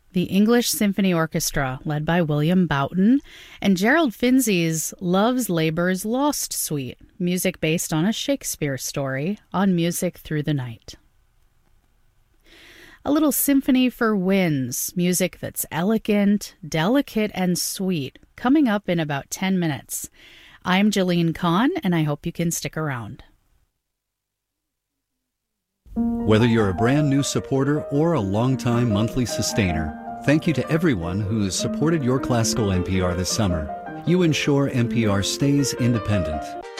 the English Symphony Orchestra, led by William Boughton, and Gerald Finzi's Love's Labour's Lost Suite, music based on a Shakespeare story, on Music Through the Night. A little symphony for winds, music that's elegant, delicate, and sweet, coming up in about 10 minutes. I'm Jalene Kahn, and I hope you can stick around. Whether you're a brand new supporter or a longtime monthly sustainer, thank you to everyone who's supported your classical NPR this summer. You ensure NPR stays independent.